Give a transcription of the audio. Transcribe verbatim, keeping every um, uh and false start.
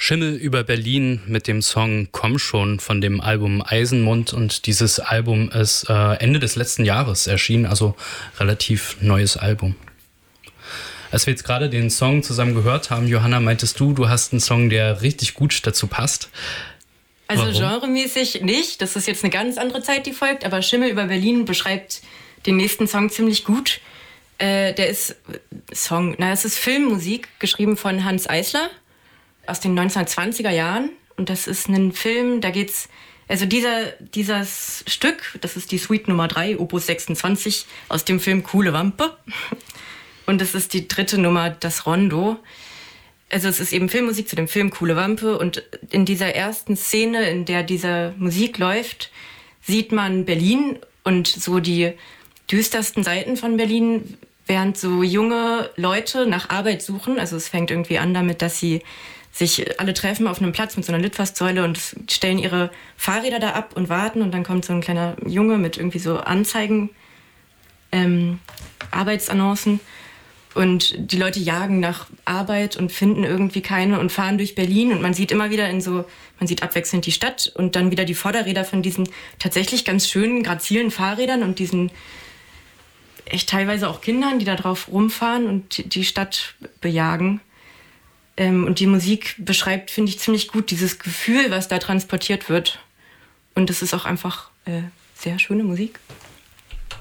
Schimmel über Berlin mit dem Song Komm schon von dem Album Eisenmund, und dieses Album ist äh, Ende des letzten Jahres erschienen, also relativ neues Album. Als wir jetzt gerade den Song zusammen gehört haben, Johanna, meintest du, du hast einen Song, der richtig gut dazu passt. Also Warum? Genremäßig nicht, das ist jetzt eine ganz andere Zeit, die folgt, aber Schimmel über Berlin beschreibt den nächsten Song ziemlich gut. Äh, der ist Song, na, es ist Filmmusik, geschrieben von Hanns Eisler aus den neunzehnhundertzwanziger Jahren. Und das ist ein Film, da geht's, also dieser, dieses Stück, das ist die Suite Nummer drei, Opus sechsundzwanzig, aus dem Film Kuhle Wampe. Und das ist die dritte Nummer, das Rondo. Also es ist eben Filmmusik zu dem Film Kuhle Wampe. Und in dieser ersten Szene, in der diese Musik läuft, sieht man Berlin und so die düstersten Seiten von Berlin, während so junge Leute nach Arbeit suchen. Also es fängt irgendwie an damit, dass sie sich alle treffen auf einem Platz mit so einer Litfaßsäule und stellen ihre Fahrräder da ab und warten. Und dann kommt so ein kleiner Junge mit irgendwie so Anzeigen, ähm, Arbeitsannoncen. Und die Leute jagen nach Arbeit und finden irgendwie keine und fahren durch Berlin. Und man sieht immer wieder in so, man sieht abwechselnd die Stadt und dann wieder die Vorderräder von diesen tatsächlich ganz schönen, grazilen Fahrrädern und diesen echt teilweise auch Kindern, die da drauf rumfahren und die Stadt bejagen. Ähm, und die Musik beschreibt, finde ich, ziemlich gut dieses Gefühl, was da transportiert wird. Und das ist auch einfach äh, sehr schöne Musik.